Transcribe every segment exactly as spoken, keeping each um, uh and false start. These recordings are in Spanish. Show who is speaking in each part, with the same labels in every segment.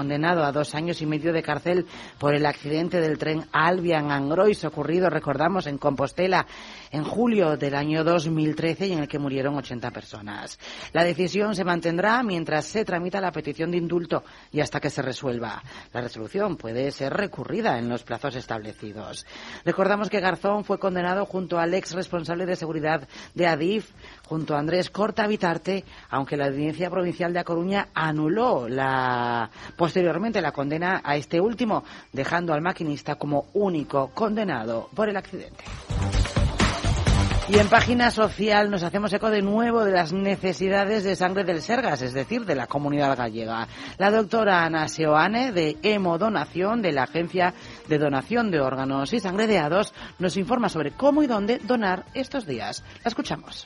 Speaker 1: condenado a dos años y medio de cárcel por el accidente del tren Albian-Angrois, ocurrido, recordamos, en Compostela en julio del año dos mil trece y en el que murieron ochenta personas. La decisión se mantendrá mientras se tramita la petición de indulto y hasta que se resuelva. La resolución puede ser recurrida en los plazos establecidos. Recordamos que Garzón fue condenado junto al ex responsable de seguridad de Adif, junto a Andrés Corta-Bitarte, aunque la Audiencia Provincial de A Coruña anuló la posteriormente la condena a este último, dejando al maquinista como único condenado por el accidente. Y en página social nos hacemos eco de nuevo de las necesidades de sangre del Sergas, es decir, de la comunidad gallega. La doctora Ana Seoane, de Hemodonación, de la Agencia de Donación de Órganos y Sangre de A D O S, nos informa sobre cómo y dónde donar estos días. La escuchamos.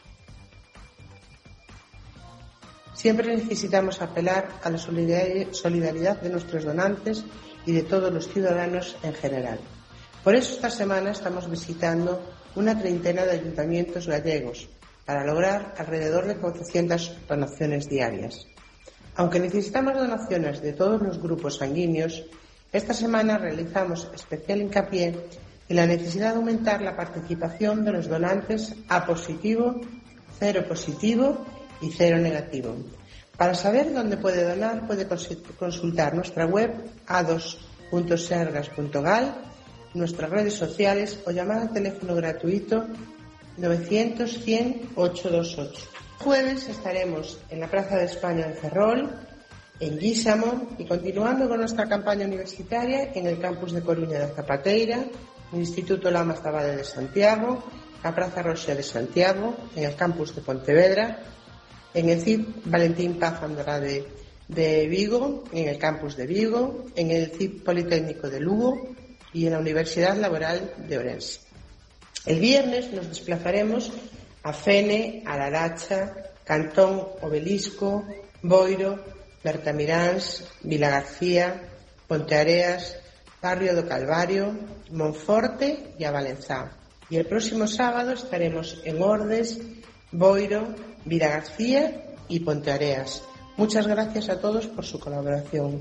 Speaker 2: Siempre necesitamos apelar a la solidaridad de nuestros donantes y de todos los ciudadanos en general. Por eso esta semana estamos visitando una treintena de ayuntamientos gallegos para lograr alrededor de cuatrocientas donaciones diarias. Aunque necesitamos donaciones de todos los grupos sanguíneos, esta semana realizamos especial hincapié en la necesidad de aumentar la participación de los donantes A positivo, cero positivo y cero negativo. Para saber dónde puede donar, puede consultar nuestra web a dos punto sergas punto gal, nuestras redes sociales o llamar al teléfono gratuito novecientos cien ochocientos veintiocho. Jueves estaremos en la Plaza de España en Ferrol, en Guísamo y continuando con nuestra campaña universitaria en el campus de Coruña de Zapateira, el Instituto Lamas Tabade de Santiago, la Praza Roxa de Santiago, en el campus de Pontevedra, en el C I P Valentín Paz Andrade de Vigo, en el campus de Vigo, en el C I P Politécnico de Lugo y en la Universidad Laboral de Ourense. El viernes nos desplazaremos a Fene, a Laracha, Cantón, Obelisco, Boiro, Bertamiráns, Vilagarcía, Ponteareas, Barrio do Calvario, Monforte y a Valenzá. Y el próximo sábado estaremos en Ordes, Boiro, Vilagarcía y Ponteareas. Muchas gracias a todos por su colaboración.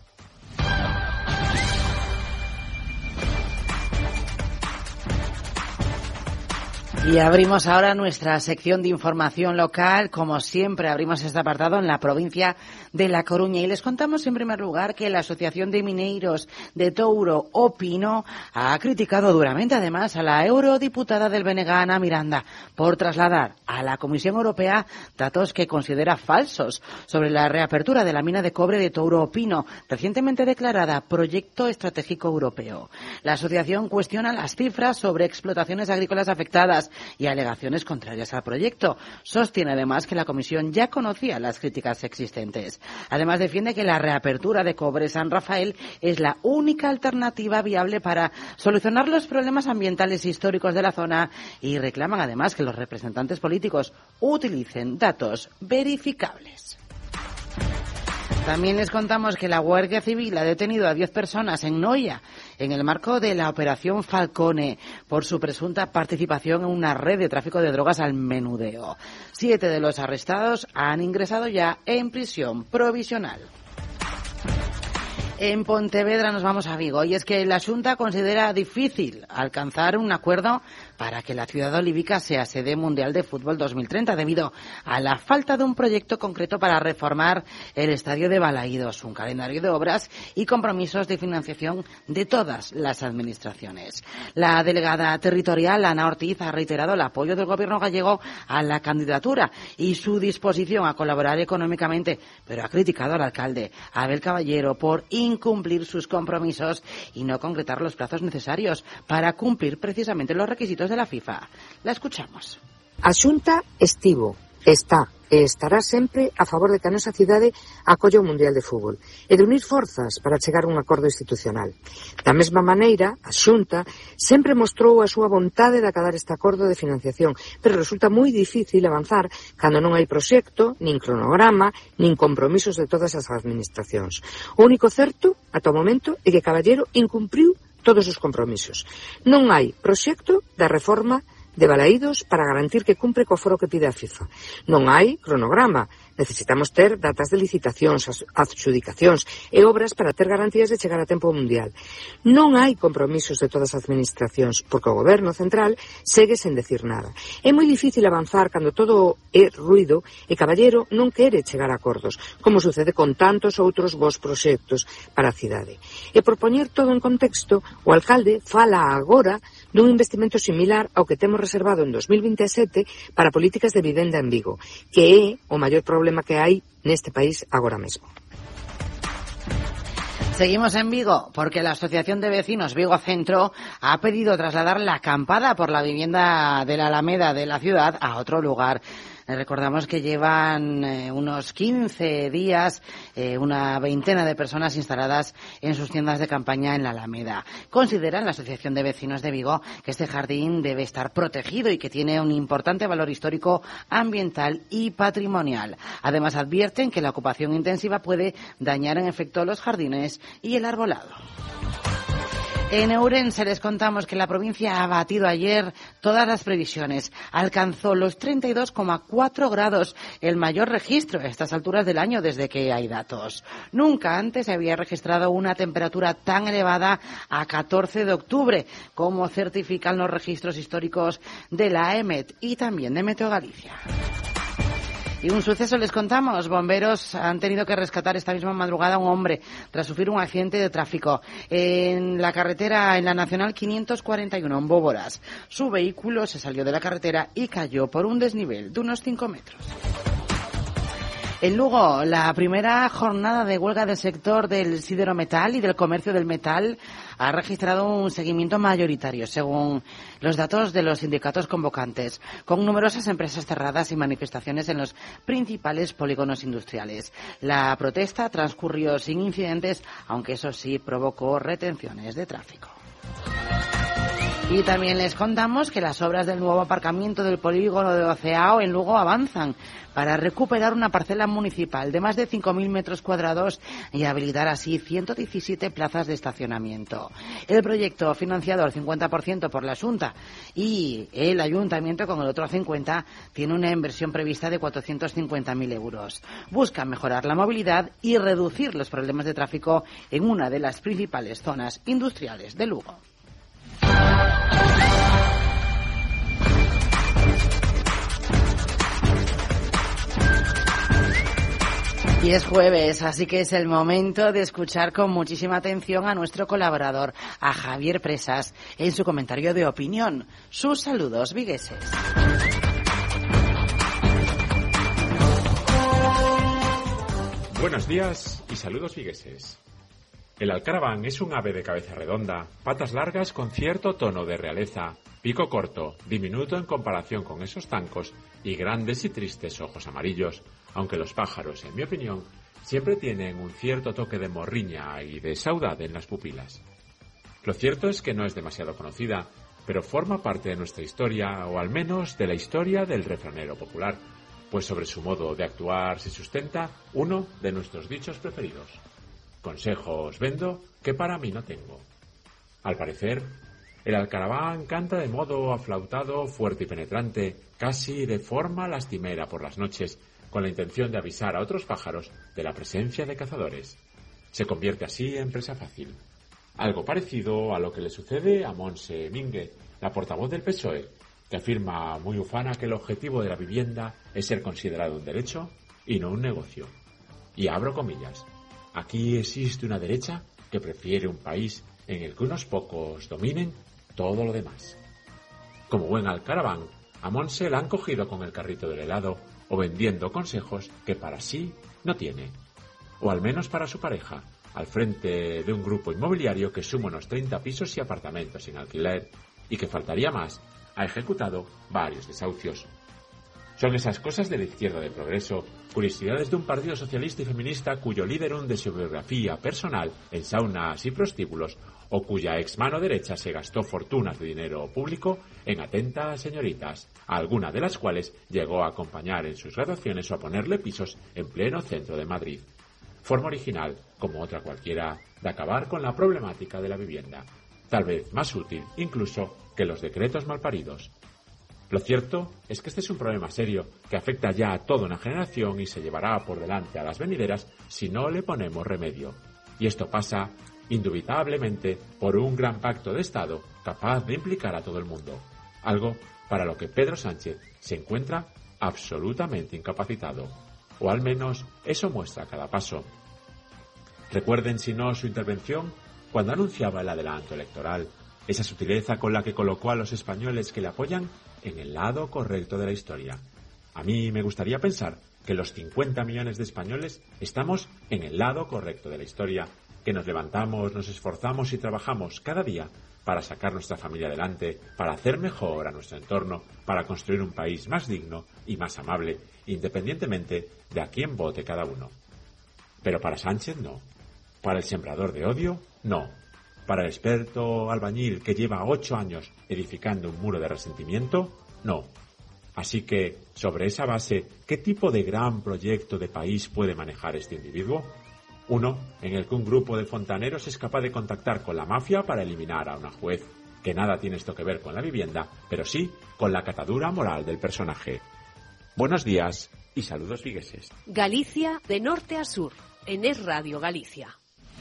Speaker 1: Y abrimos ahora nuestra sección de información local. Como siempre, abrimos este apartado en la provincia de La Coruña. Y les contamos en primer lugar que la Asociación de Mineiros de Touro o Pino ha criticado duramente además a la eurodiputada del B N G, Ana Miranda, por trasladar a la Comisión Europea datos que considera falsos sobre la reapertura de la mina de cobre de Touro o Pino, recientemente declarada Proyecto Estratégico Europeo. La asociación cuestiona las cifras sobre explotaciones agrícolas afectadas y alegaciones contrarias al proyecto. Sostiene además que la Comisión ya conocía las críticas existentes. Además defiende que la reapertura de Cobre San Rafael es la única alternativa viable para solucionar los problemas ambientales históricos de la zona y reclaman además que los representantes políticos utilicen datos verificables. También les contamos que la Guardia Civil ha detenido a diez personas en Noia en el marco de la Operación Falcone por su presunta participación en una red de tráfico de drogas al menudeo. Siete de los arrestados han ingresado ya en prisión provisional. En Pontevedra nos vamos a Vigo y es que la Xunta considera difícil alcanzar un acuerdo para que la ciudad olívica sea sede mundial de fútbol dos mil treinta debido a la falta de un proyecto concreto para reformar el estadio de Balaídos, un calendario de obras y compromisos de financiación de todas las administraciones. La delegada territorial Ana Ortiz ha reiterado el apoyo del gobierno gallego a la candidatura y su disposición a colaborar económicamente, pero ha criticado al alcalde Abel Caballero por incumplir sus compromisos y no concretar los plazos necesarios para cumplir precisamente los requisitos de la FIFA. La escuchamos.
Speaker 3: A Xunta estivo, está e estará sempre a favor de que a nosa cidade acolla o Mundial de Fútbol e de unir forzas para chegar a un acordo institucional. Da mesma maneira, a Xunta sempre mostrou a súa vontade de acadar este acordo de financiación, pero resulta moi difícil avanzar cando non hai proxecto, nin cronograma, nin compromisos de todas as administracións. O único certo, ata o momento, é que Caballero incumpriu todos os compromisos. Non hai proxecto da reforma de Balaídos para garantir que cumpre co foro que pide a FIFA. Non hai cronograma Necesitamos ter datas de licitacións, adxudicacións e obras para ter garantías de chegar a tempo ao Mundial. Non hai compromisos de todas as administracións, porque o Goberno central segue sen decir nada. É moi difícil avanzar cando todo é ruido e Caballero non quere chegar a acordos, como sucede con tantos outros bons proxectos para a cidade. E por poñer todo en contexto, o alcalde fala agora dun investimento similar ao que temos reservado en dos mil vinte e sete para políticas de vivenda en Vigo, que é o maior problema que hai neste país agora mesmo.
Speaker 1: Seguimos en Vigo, porque la Asociación de Vecinos Vigo Centro ha pedido trasladar la acampada por la vivienda de la Alameda de la ciudad a otro lugar. Recordamos que llevan eh, unos quince días eh, una veintena de personas instaladas en sus tiendas de campaña en la Alameda. Consideran la Asociación de Vecinos de Vigo que este jardín debe estar protegido y que tiene un importante valor histórico, ambiental y patrimonial. Además, advierten que la ocupación intensiva puede dañar en efecto los jardines y el arbolado. En Ourense les contamos que la provincia ha batido ayer todas las previsiones. Alcanzó los treinta y dos coma cuatro grados, el mayor registro a estas alturas del año desde que hay datos. Nunca antes se había registrado una temperatura tan elevada a catorce de octubre, como certifican los registros históricos de la A E M E T y también de Meteo Galicia. Y un suceso les contamos. Bomberos han tenido que rescatar esta misma madrugada a un hombre tras sufrir un accidente de tráfico en la carretera, en la Nacional quinientos cuarenta y uno, en Bóboras. Su vehículo se salió de la carretera y cayó por un desnivel de unos cinco metros. En Lugo, la primera jornada de huelga del sector del siderometal y del comercio del metal ha registrado un seguimiento mayoritario, según los datos de los sindicatos convocantes, con numerosas empresas cerradas y manifestaciones en los principales polígonos industriales. La protesta transcurrió sin incidentes, aunque eso sí provocó retenciones de tráfico. Y también les contamos que las obras del nuevo aparcamiento del polígono de Oceao en Lugo avanzan para recuperar una parcela municipal de más de cinco mil metros cuadrados y habilitar así ciento diecisiete plazas de estacionamiento. El proyecto, financiado al cincuenta por ciento por la Xunta y el Ayuntamiento con el otro cincuenta por ciento, tiene una inversión prevista de cuatrocientos cincuenta mil euros. Busca mejorar la movilidad y reducir los problemas de tráfico en una de las principales zonas industriales de Lugo. Y es jueves, así que es el momento de escuchar con muchísima atención a nuestro colaborador, a Javier Presas, en su comentario de opinión. Sus saludos vigueses.
Speaker 4: Buenos días y saludos vigueses. El alcaraván es un ave de cabeza redonda, patas largas con cierto tono de realeza, pico corto, diminuto en comparación con esos zancos y grandes y tristes ojos amarillos, aunque los pájaros, en mi opinión, siempre tienen un cierto toque de morriña y de saudade en las pupilas. Lo cierto es que no es demasiado conocida, pero forma parte de nuestra historia, o al menos de la historia del refranero popular, pues sobre su modo de actuar se sustenta uno de nuestros dichos preferidos. Consejos vendo que para mí no tengo. Al parecer, el alcaraván canta de modo aflautado, fuerte y penetrante, casi de forma lastimera por las noches, con la intención de avisar a otros pájaros de la presencia de cazadores. Se convierte así en presa fácil. Algo parecido a lo que le sucede a Montse Mingue, la portavoz del P S O E, que afirma muy ufana que el objetivo de la vivienda es ser considerado un derecho y no un negocio. Y abro comillas. Aquí existe una derecha que prefiere un país en el que unos pocos dominen todo lo demás. Como buen alcaraván, a Montse la han cogido con el carrito del helado o vendiendo consejos que para sí no tiene, o al menos para su pareja, al frente de un grupo inmobiliario que suma unos treinta pisos y apartamentos en alquiler y que faltaría más, ha ejecutado varios desahucios. Son esas cosas de la izquierda de progreso, curiosidades de un partido socialista y feminista cuyo líder hunde su biografía personal en saunas y prostíbulos, o cuya ex mano derecha se gastó fortunas de dinero público en atentas señoritas, a alguna de las cuales llegó a acompañar en sus graduaciones o a ponerle pisos en pleno centro de Madrid. Forma original, como otra cualquiera, de acabar con la problemática de la vivienda, tal vez más útil incluso que los decretos malparidos. Lo cierto es que este es un problema serio que afecta ya a toda una generación y se llevará por delante a las venideras si no le ponemos remedio. Y esto pasa, indubitablemente, por un gran pacto de Estado capaz de implicar a todo el mundo. Algo para lo que Pedro Sánchez se encuentra absolutamente incapacitado. O al menos eso muestra cada paso. Recuerden, si no, su intervención cuando anunciaba el adelanto electoral, esa sutileza con la que colocó a los españoles que le apoyan en el lado correcto de la historia. A mí me gustaría pensar que los cincuenta millones de españoles estamos en el lado correcto de la historia, que nos levantamos, nos esforzamos y trabajamos cada día para sacar nuestra familia adelante, para hacer mejor a nuestro entorno, para construir un país más digno y más amable, independientemente de a quién vote cada uno. Pero para Sánchez no. Para el sembrador de odio, no. Para el experto albañil que lleva ocho años edificando un muro de resentimiento, no. Así que, sobre esa base, ¿qué tipo de gran proyecto de país puede manejar este individuo? Uno en el que un grupo de fontaneros es capaz de contactar con la mafia para eliminar a una juez, que nada tiene esto que ver con la vivienda, pero sí con la catadura moral del personaje. Buenos días y saludos vigueses.
Speaker 5: Galicia de norte a sur, en Es Radio Galicia.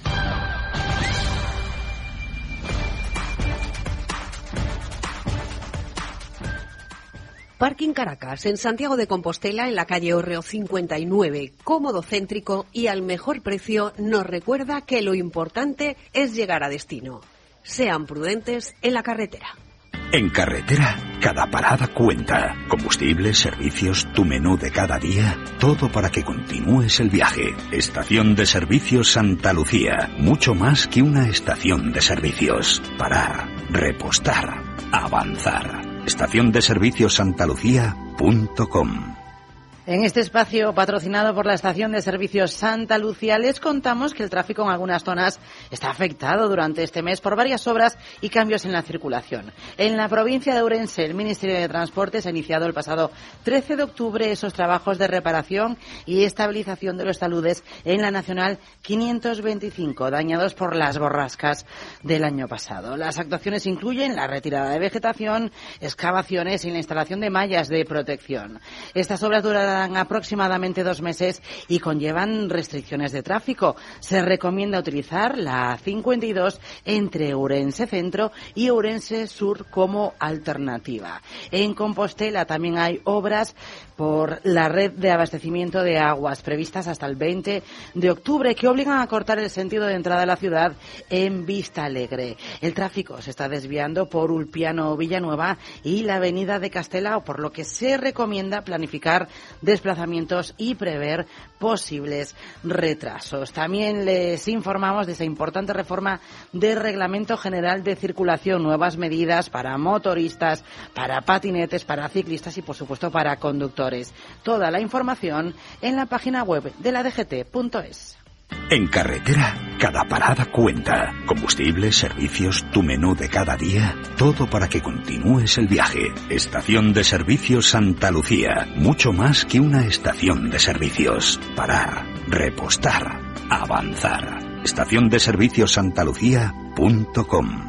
Speaker 5: Parking Caracas, en Santiago de Compostela, en la calle Hórreo cincuenta y nueve, cómodo, céntrico y al mejor precio, nos recuerda que lo importante es llegar a destino. Sean prudentes en la carretera.
Speaker 6: En carretera, cada parada cuenta. Combustible, servicios, tu menú de cada día, todo para que continúes el viaje. Estación de Servicios Santa Lucía, mucho más que una estación de servicios. Parar, repostar, avanzar. Estación de Servicios Santa Lucía punto com.
Speaker 1: En este espacio patrocinado por la Estación de Servicios Santa Lucía les contamos que el tráfico en algunas zonas está afectado durante este mes por varias obras y cambios en la circulación. En la provincia de Ourense, el Ministerio de Transportes ha iniciado el pasado trece de octubre esos trabajos de reparación y estabilización de los taludes en la Nacional quinientos veinticinco, dañados por las borrascas del año pasado. Las actuaciones incluyen la retirada de vegetación, excavaciones y la instalación de mallas de protección. Estas obras durarán aproximadamente dos meses y conllevan restricciones de tráfico. Se recomienda utilizar la A cincuenta y dos entre Ourense Centro y Ourense Sur como alternativa. En Compostela también hay obras por la red de abastecimiento de aguas previstas hasta el veinte de octubre que obligan a cortar el sentido de entrada a la ciudad en Vista Alegre. El tráfico se está desviando por Ulpiano Villanueva y la avenida de Castelao, por lo que se recomienda planificar desplazamientos y prever posibles retrasos. También les informamos de esa importante reforma del Reglamento General de Circulación, nuevas medidas para motoristas, para patinetes, para ciclistas y, por supuesto, para conductores. Toda la información en la página web de la D G T punto es.
Speaker 6: En carretera, cada parada cuenta. Combustible, servicios, tu menú de cada día, todo para que continúes el viaje. Estación de Servicios Santa Lucía, mucho más que una estación de servicios. Parar, repostar, avanzar. Estación de Servicios Santa Lucía punto com.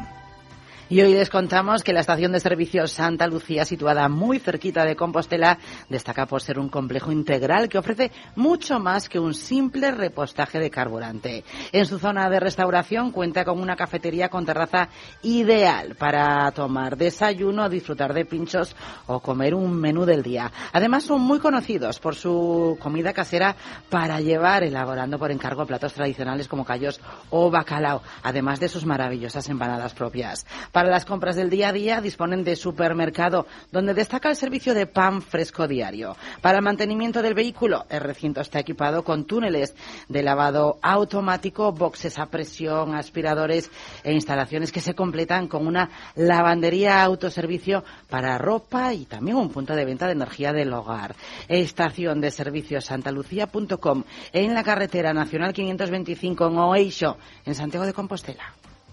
Speaker 1: Y hoy les contamos que la Estación de Servicios Santa Lucía, situada muy cerquita de Compostela, destaca por ser un complejo integral que ofrece mucho más que un simple repostaje de carburante. En su zona de restauración cuenta con una cafetería con terraza ideal para tomar desayuno, disfrutar de pinchos o comer un menú del día. Además, son muy conocidos por su comida casera para llevar, elaborando por encargo platos tradicionales como callos o bacalao, además de sus maravillosas empanadas propias. Para las compras del día a día disponen de supermercado, donde destaca el servicio de pan fresco diario. Para el mantenimiento del vehículo, el recinto está equipado con túneles de lavado automático, boxes a presión, aspiradores e instalaciones que se completan con una lavandería autoservicio para ropa y también un punto de venta de energía del hogar. Estación de Servicios Santa Lucía punto com, en la carretera nacional quinientos veinticinco en Oeixo, en Santiago de Compostela.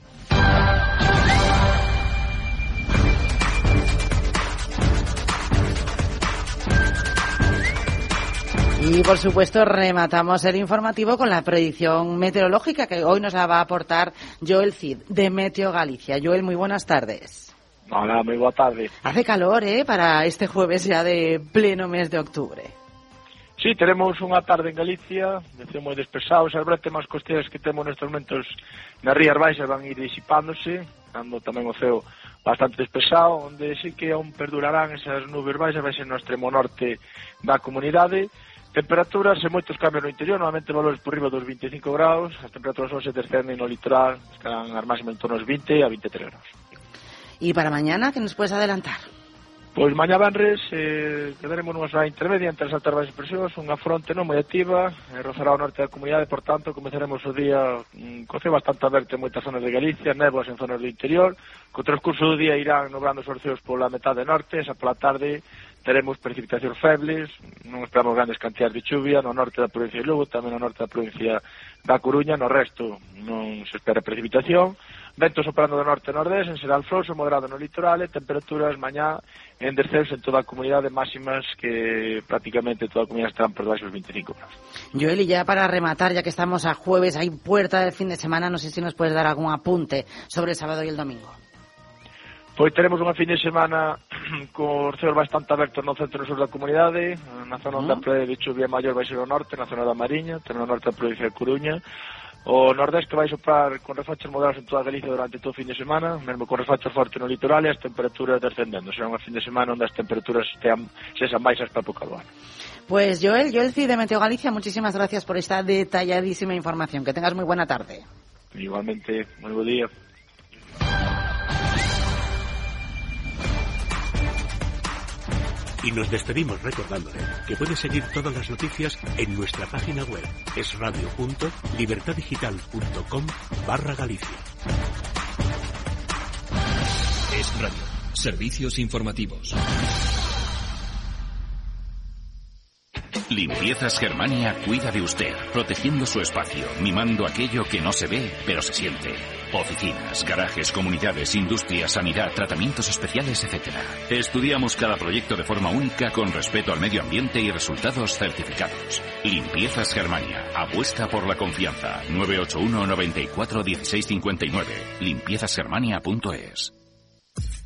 Speaker 1: Y, por supuesto, rematamos el informativo con la predicción meteorológica que hoy nos la va a aportar Joel Cid, de Meteo Galicia. Joel, muy buenas tardes.
Speaker 7: Hola, moi boa tarde.
Speaker 1: Hace calor, eh, para este jueves ya de pleno mes de octubre.
Speaker 7: Sí, tenemos unha tarde en Galicia, de ceo moi despexado, as bretemas costeras que temos nestes momentos nas rías baixas van ir disipándose, dando tamén o ceo bastante despexado, onde sí que aún perdurarán esas nubes baixas, vai ser no extremo norte da comunidade. Temperaturas e moitos cambios no interior, normalmente valores por riba dos vinte e cinco graus, as temperaturas hoxe descenden no litoral, estarán as máximas en torno aos vinte a vinte e tres graus.
Speaker 1: ¿Y para mañana qué nos puedes adelantar?
Speaker 7: Pois mañá venres eh, quedaremos nunha zona intermedia entre as altas baixas presións, unha fronte non moi activa, eh, rozará o norte da comunidade, por tanto, comezaremos o día mm, co ceo bastante aberto en moitas zonas de Galicia, néboas en zonas do interior, co transcurso do día irán nobrando os ceos pola metade norte, esa pola tarde teremos precipitacións febles, non esperamos grandes cantidades de chuvia, no norte da provincia de Lugo, tamén no norte da provincia da Coruña, no resto non se espera precipitación, ventos soprando do norte e nordés, en xeral frouxo, moderado no litoral, e temperaturas mañá en descenso en toda a comunidade, máximas que prácticamente toda a comunidade estarán por debaixo dos vinte e cinco graus.
Speaker 1: Joel, y ya para rematar, ya que estamos a jueves, hay puerta del fin de semana, no sé si nos puedes dar algún apunte sobre el sábado y el domingo.
Speaker 7: Pois teremos unha fin de semana con ceos bastante abertos no centro e no sur da comunidade, na zona onde a probabilidade de chuvia maior vai ser o norte, na zona da Mariña, tamén no norte da provincia de Coruña. O nordés que vai soprar con refachos moderados en toda Galicia durante todo o fin de semana, mesmo con refachos fortes no litoral e as temperaturas descendendo. Será unha fin de semana onde as temperaturas estean, sexan baixas para a época do ano.
Speaker 1: Pues Joel, Joel Cid de Meteo Galicia, muchísimas gracias por esta detalladísima información. Que tengas muy buena tarde.
Speaker 7: Igualmente, moi bo día.
Speaker 8: Y nos despedimos recordándole que puede seguir todas las noticias en nuestra página web esradio punto libertadigital punto com barra Galicia.
Speaker 9: Es Radio. Servicios informativos.
Speaker 6: Limpiezas Germania cuida de usted, protegiendo su espacio, mimando aquello que no se ve, pero se siente. Oficinas, garajes, comunidades, industria, sanidad, tratamientos especiales, etcétera. Estudiamos cada proyecto de forma única con respeto al medio ambiente y resultados certificados. Limpiezas Germania. Apuesta por la confianza. nueve ocho uno, noventa y cuatro, dieciséis cincuenta y nueve. limpiezas germania punto es.